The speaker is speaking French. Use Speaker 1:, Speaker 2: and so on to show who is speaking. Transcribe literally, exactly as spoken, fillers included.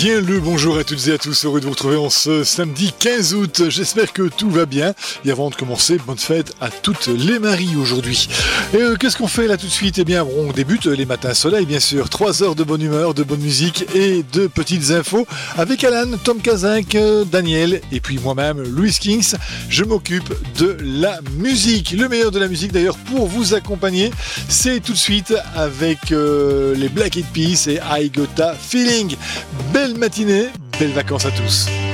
Speaker 1: Bien le bonjour à toutes et à tous, heureux de vous retrouver en ce samedi quinze août, j'espère que tout va bien, et avant de commencer, bonne fête à toutes les Maries aujourd'hui. Et euh, qu'est-ce qu'on fait là tout de suite? Eh bien, on débute les matins soleil, bien sûr, trois heures de bonne humeur, de bonne musique et de petites infos, avec Alan, Tom Kazak, euh, Daniel, et puis moi-même, Louis Kings, je m'occupe de la musique, le meilleur de la musique d'ailleurs pour vous accompagner, c'est tout de suite avec euh, les Black Eyed Peas et I Got a Feeling. Belle matinée, belles vacances à tous.